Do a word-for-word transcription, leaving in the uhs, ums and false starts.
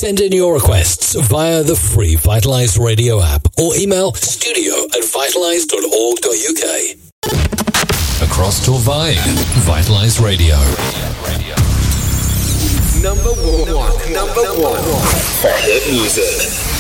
Send in your requests via the free Vitalize Radio app or email studio at vitalize dot org dot U K. Across Torvay, Vitalize Radio. Number one. Number one. For hit music.